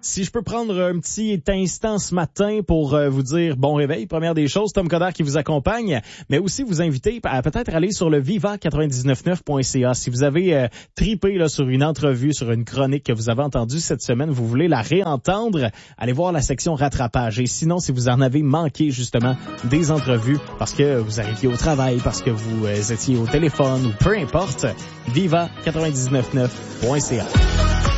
Si je peux prendre un petit instant ce matin pour vous dire bon réveil, première des choses, Tom Coderre qui vous accompagne, mais aussi vous inviter à peut-être aller sur le viva999.ca. Si vous avez tripé là, sur une entrevue, sur une chronique que vous avez entendue cette semaine, vous voulez la réentendre, allez voir la section rattrapage. Et sinon, si vous en avez manqué justement des entrevues parce que vous arriviez au travail, parce que vous étiez au téléphone ou peu importe, viva999.ca.